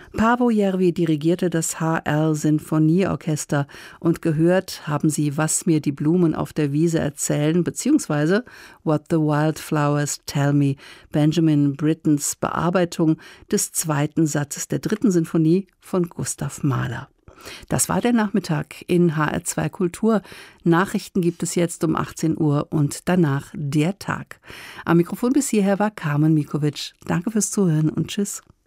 Paavo Järvi dirigierte das HR-Sinfonieorchester und gehört haben Sie Was mir die Blumen auf der Wiese erzählen bzw. What the Wildflowers Tell Me, Benjamin Brittens Bearbeitung des zweiten Satzes der dritten Sinfonie von Gustav Mahler. Das war der Nachmittag in HR2 Kultur. Nachrichten gibt es jetzt um 18 Uhr und danach der Tag. Am Mikrofon bis hierher war Carmen Mikovic. Danke fürs Zuhören und tschüss.